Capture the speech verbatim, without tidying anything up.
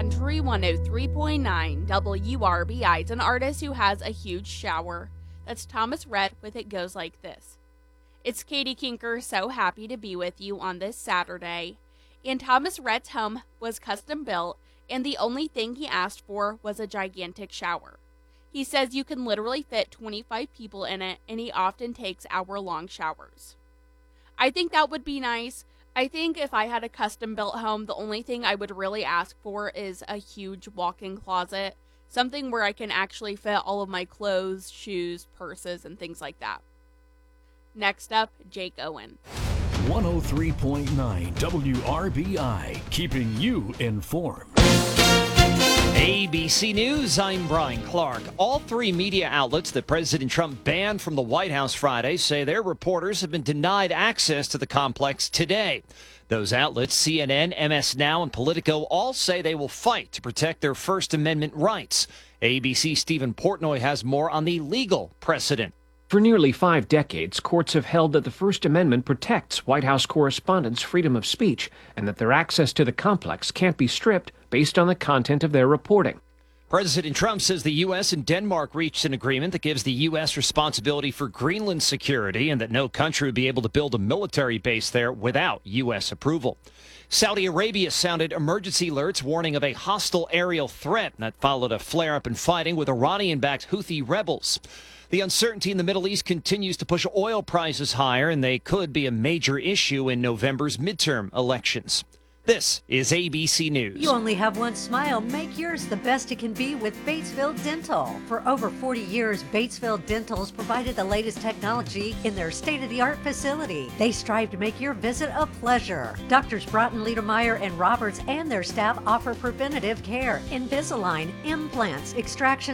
Country one oh three point nine W R B I. It's an artist who has a huge shower. That's Thomas Rhett with It Goes Like This. It's Katie Kinker, so happy to be with you on this Saturday. And Thomas Rhett's home was custom built, and the only thing he asked for was a gigantic shower. He says you can literally fit twenty-five people in it, and he often takes hour-long showers. I think that would be nice. I think if I had a custom-built home, the only thing I would really ask for is a huge walk-in closet. Something where I can actually fit all of my clothes, shoes, purses, and things like that. Next up, Jake Owen. one oh three point nine W R B I, keeping you informed. A B C News, I'm Brian Clark. All three media outlets that President Trump banned from the White House Friday say their reporters have been denied access to the complex today. Those outlets, C N N, M S Now, and Politico, all say they will fight to protect their First Amendment rights. A B C's Stephen Portnoy has more on the legal precedent. For nearly five decades, courts have held that the First Amendment protects White House correspondents' freedom of speech and that their access to the complex can't be stripped based on the content of their reporting. President Trump says the U S and Denmark reached an agreement that gives the U S responsibility for Greenland security and that no country would be able to build a military base there without U S approval. Saudi Arabia sounded emergency alerts warning of a hostile aerial threat that followed a flare-up in fighting with Iranian-backed Houthi rebels. The uncertainty in the Middle East continues to push oil prices higher, and they could be a major issue in November's midterm elections. This is A B C News. You only have one smile. Make yours the best it can be with Batesville Dental. For over forty years, Batesville Dental's provided the latest technology in their state-of-the-art facility. They strive to make your visit a pleasure. Doctors Broughton, Liedermeyer, and Roberts and their staff offer preventative care, Invisalign, implants, extraction,